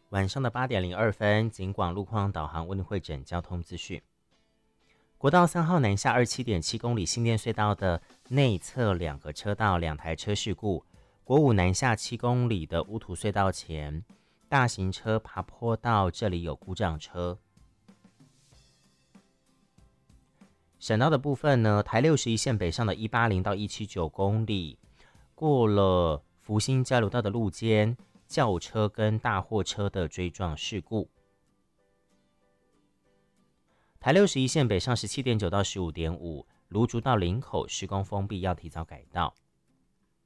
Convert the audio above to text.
晚上的8:02，警广路况导航为您汇整交通资讯。国道3号南下27.7公里新店隧道的内侧2个车道2台车事故，国五南下7公里的乌土隧道前，大型车爬坡道这里有故障车。省道的部分呢，台61线北上的180到179公里，过了福兴交流道的路肩，轿车跟大货车的追撞事故。台61线北上17.9到15.5，芦竹到林口施工封闭，要提早改道。